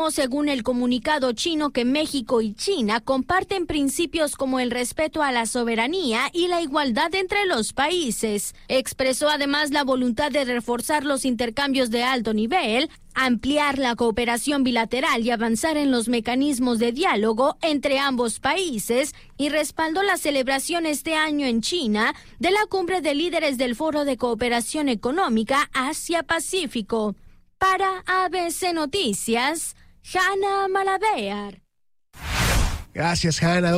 Según el comunicado chino, que México y China comparten principios como el respeto a la soberanía y la igualdad entre los países. Expresó además la voluntad de reforzar los intercambios de alto nivel, ampliar la cooperación bilateral y avanzar en los mecanismos de diálogo entre ambos países, y respaldó la celebración este año en China de la cumbre de líderes del Foro de Cooperación Económica Asia-Pacífico. Para ABC Noticias, Hanna Malavéar. Gracias, Hanna.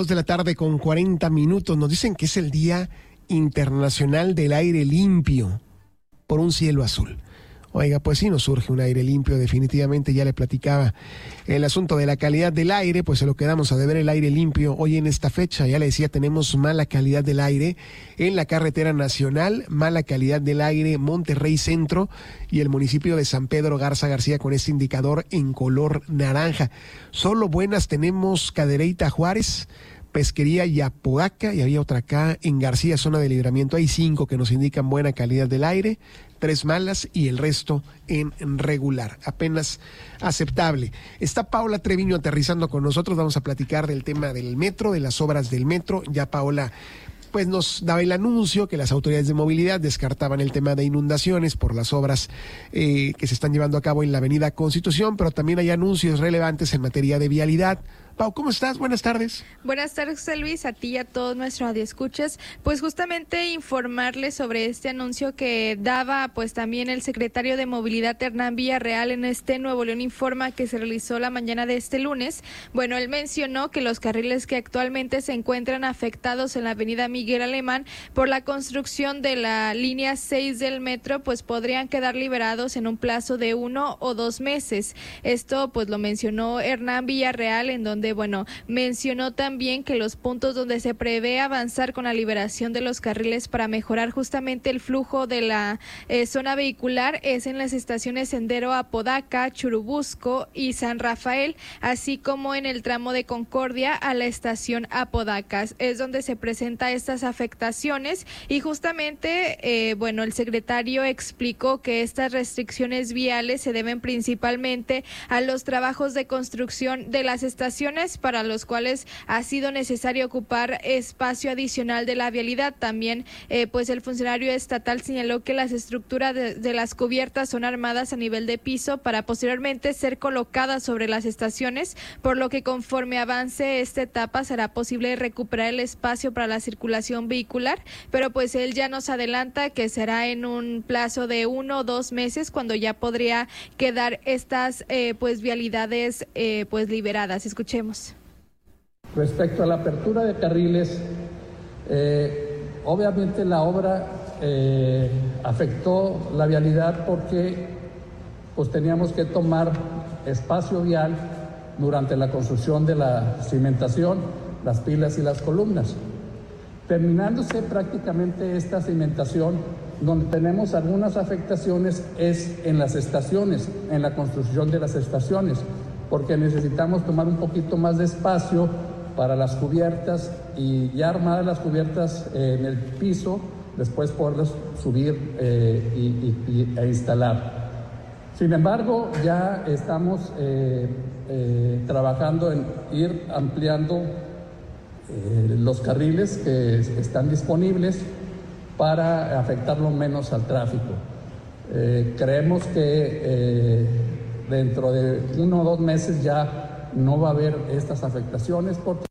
2:40 p.m. Nos dicen que es el Día Internacional del Aire Limpio por un cielo azul. Oiga, pues sí nos surge un aire limpio, definitivamente. Ya le platicaba el asunto de la calidad del aire, pues se lo quedamos a deber el aire limpio hoy en esta fecha. Ya le decía, tenemos mala calidad del aire en la carretera nacional, mala calidad del aire Monterrey Centro y el municipio de San Pedro Garza García con este indicador en color naranja. Solo buenas tenemos Cadereyta Juárez, Pesquería y Apodaca, y había otra acá en García, zona de Libramiento. Hay 5 que nos indican buena calidad del aire, 3 malas y el resto en regular, apenas aceptable. Está Paola Treviño aterrizando con nosotros. Vamos a platicar del tema del metro, de las obras del metro. Ya Paola pues nos daba el anuncio que las autoridades de movilidad descartaban el tema de inundaciones por las obras que se están llevando a cabo en la avenida Constitución, pero también hay anuncios relevantes en materia de vialidad. Pau, ¿cómo estás? Buenas tardes. Buenas tardes, José Luis, a ti y a todos nuestros radioescuchas. Pues justamente informarles sobre este anuncio que daba pues también el secretario de Movilidad, Hernán Villarreal, en este Nuevo León Informa que se realizó la mañana de este lunes. Bueno, él mencionó que los carriles que actualmente se encuentran afectados en la avenida Miguel Alemán por la construcción de la línea 6 del metro, pues podrían quedar liberados en un plazo de 1 o 2 meses. Esto pues lo mencionó Hernán Villarreal, en donde mencionó también que los puntos donde se prevé avanzar con la liberación de los carriles para mejorar justamente el flujo de la zona vehicular es en las estaciones Sendero Apodaca, Churubusco y San Rafael, así como en el tramo de Concordia a la estación Apodaca. Es donde se presentan estas afectaciones y justamente, el secretario explicó que estas restricciones viales se deben principalmente a los trabajos de construcción de las estaciones, para los cuales ha sido necesario ocupar espacio adicional de la vialidad. También pues el funcionario estatal señaló que las estructuras de las cubiertas son armadas a nivel de piso para posteriormente ser colocadas sobre las estaciones, por lo que conforme avance esta etapa será posible recuperar el espacio para la circulación vehicular, pero pues él ya nos adelanta que será en un plazo de 1 o 2 meses cuando ya podría quedar estas vialidades pues liberadas. Escuchemos. Respecto a la apertura de carriles, obviamente la obra afectó la vialidad porque pues teníamos que tomar espacio vial durante la construcción de la cimentación, las pilas y las columnas. Terminándose prácticamente esta cimentación, donde tenemos algunas afectaciones es en las estaciones, en la construcción de las estaciones, porque necesitamos tomar un poquito más de espacio para las cubiertas y ya armadas las cubiertas en el piso, después poderlas subir e instalar. Sin embargo, ya estamos trabajando en ir ampliando los carriles que están disponibles para afectarlo menos al tráfico. Creemos que dentro de 1 o 2 meses ya no va a haber estas afectaciones porque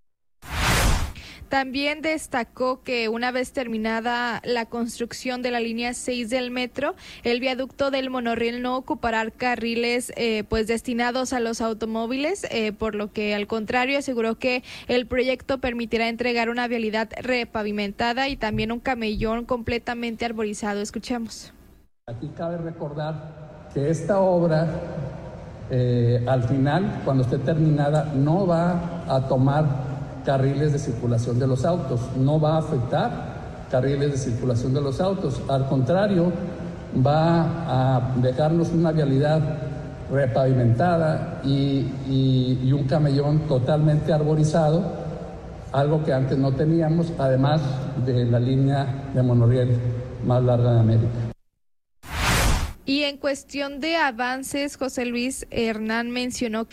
También destacó que una vez terminada la construcción de la línea 6 del metro, el viaducto del monorriel no ocupará carriles destinados a los automóviles, por lo que al contrario aseguró que el proyecto permitirá entregar una vialidad repavimentada y también un camellón completamente arborizado. Escuchemos. Aquí cabe recordar que esta obra al final, cuando esté terminada, no va a tomar carriles de circulación de los autos, no va a afectar carriles de circulación de los autos, al contrario, va a dejarnos una vialidad repavimentada y un camellón totalmente arborizado, algo que antes no teníamos, además de la línea de monorriel más larga de América. Y en cuestión de avances, José Luis, Hernán mencionó